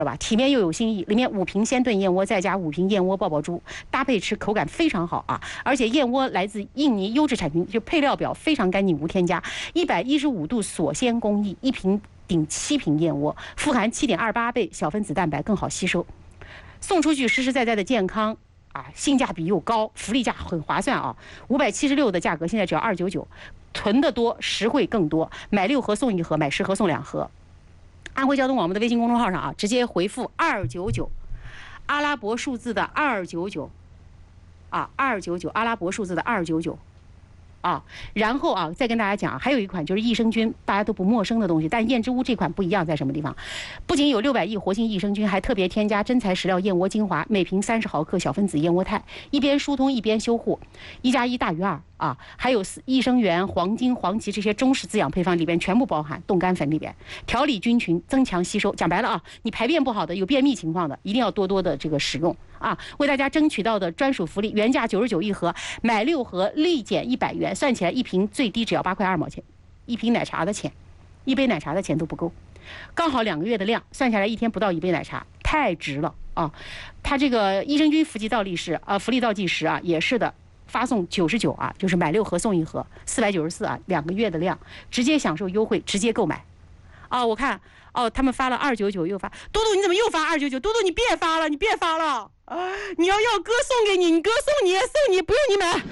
是吧？体面又有新意，里面5瓶鲜炖燕窝，再加5瓶燕窝爆爆珠，搭配吃口感非常好啊！而且燕窝来自印尼优质产品，就配料表非常干净无添加，115度锁鲜工艺，1瓶顶7瓶燕窝，富含7.28倍小分子蛋白，更好吸收。送出去实实在在的健康啊，性价比又高，福利价很划算啊！576的价格现在只要299，囤的多，实惠更多，买6盒送1盒，买10盒送2盒。安徽交通广播的微信公众号上啊，直接回复299，阿拉伯数字的299，啊，299，阿拉伯数字的299，啊，然后啊，再跟大家讲，还有一款就是益生菌，大家都不陌生的东西，但燕之屋这款不一样在什么地方？不仅有600亿活性益生菌，还特别添加真材实料燕窝精华，每瓶30毫克小分子燕窝肽，一边疏通一边修护，1+1大于2。啊，还有益生元、黄金、黄芪这些中式滋养配方里边全部包含，冻干粉里边调理菌群，增强吸收。讲白了啊，你排便不好的、有便秘情况的，一定要多多的这个使用啊。为大家争取到的专属福利，原价99一盒，买6盒立减100元，算起来一瓶最低只要8块2毛钱，一瓶奶茶的钱，一杯奶茶的钱都不够，刚好2个月的量，算下来一天不到1杯奶茶，太值了啊！它这个益生菌福利倒计时啊，也是的。发送99啊，就是买6盒送1盒，494啊，2个月的量，直接享受优惠，直接购买。哦，我看哦，他们发了299，又发，嘟嘟你怎么又发299？嘟嘟你别发了，你别发了，你要哥送给你，你哥送你，不用你买。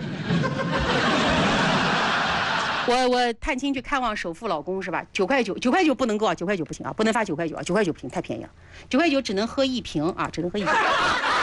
我探亲去看望首富老公是吧？9块9不能够啊，9块9不行啊，不能发9块9啊，9块9不行，太便宜了，9块9只能喝1瓶啊，只能喝1瓶。